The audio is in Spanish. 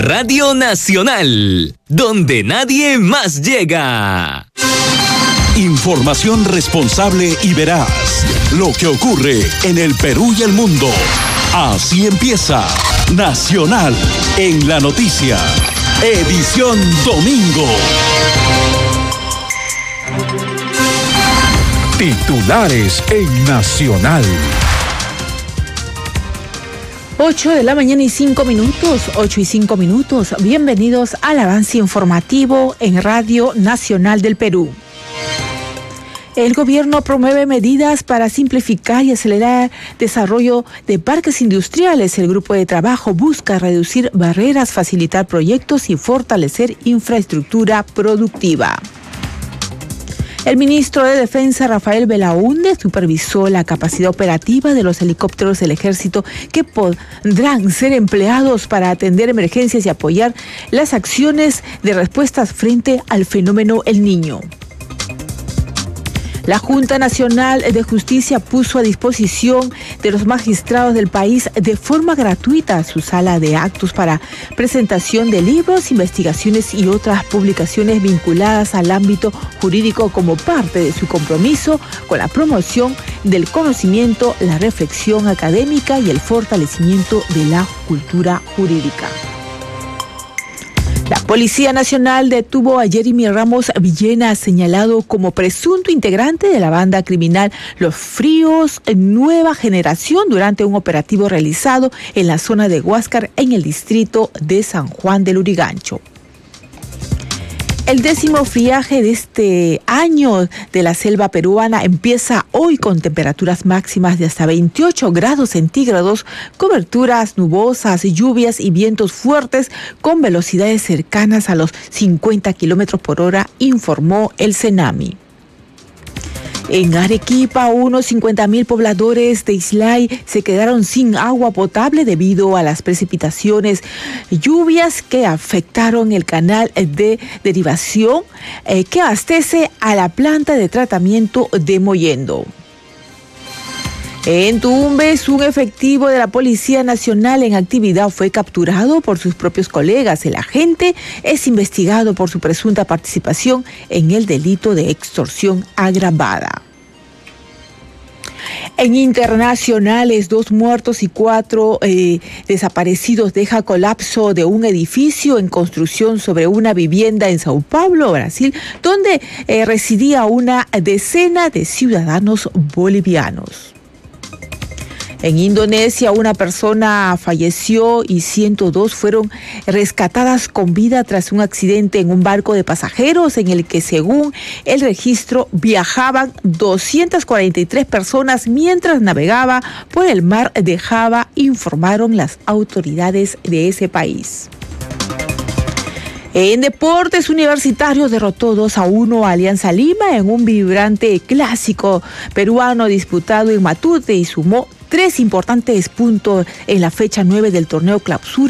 Radio Nacional, donde nadie más llega. Información responsable y veraz. Lo que ocurre en el Perú y el mundo. Así empieza Nacional en la Noticia. Edición domingo. Titulares en Nacional. 8 de la mañana y 5 minutos, 8 y 5 minutos. Bienvenidos al avance informativo en Radio Nacional del Perú. El gobierno promueve medidas para simplificar y acelerar el desarrollo de parques industriales. El grupo de trabajo busca reducir barreras, facilitar proyectos y fortalecer infraestructura productiva. El ministro de Defensa, Rafael Belaúnde, supervisó la capacidad operativa de los helicópteros del Ejército que podrán ser empleados para atender emergencias y apoyar las acciones de respuestas frente al fenómeno El Niño. La Junta Nacional de Justicia puso a disposición de los magistrados del país de forma gratuita su sala de actos para presentación de libros, investigaciones y otras publicaciones vinculadas al ámbito jurídico como parte de su compromiso con la promoción del conocimiento, la reflexión académica y el fortalecimiento de la cultura jurídica. La Policía Nacional detuvo a Jeremy Ramos Villena, señalado como presunto integrante de la banda criminal Los Fríos Nueva Generación durante un operativo realizado en la zona de Huáscar en el distrito de San Juan del Lurigancho. El 10º friaje de este año de la selva peruana empieza hoy con temperaturas máximas de hasta 28 grados centígrados, coberturas nubosas, lluvias y vientos fuertes con velocidades cercanas a los 50 kilómetros por hora, informó el CENAMI. En Arequipa, unos 50.000 pobladores de Islay se quedaron sin agua potable debido a las precipitaciones, lluvias que afectaron el canal de derivación que abastece a la planta de tratamiento de Mollendo. En Tumbes, un efectivo de la Policía Nacional en actividad fue capturado por sus propios colegas. El agente es investigado por su presunta participación en el delito de extorsión agravada. En internacionales, 2 muertos y 4 desaparecidos deja colapso de un edificio en construcción sobre una vivienda en Sao Paulo, Brasil, donde residía una decena de ciudadanos bolivianos. En Indonesia, una persona falleció y 102 fueron rescatadas con vida tras un accidente en un barco de pasajeros en el que, según el registro, viajaban 243 personas mientras navegaba por el mar de Java, informaron las autoridades de ese país. En deportes universitarios derrotó 2-1 a Alianza Lima en un vibrante clásico peruano disputado en Matute y sumó 3 importantes puntos en la fecha 9 del torneo Clausura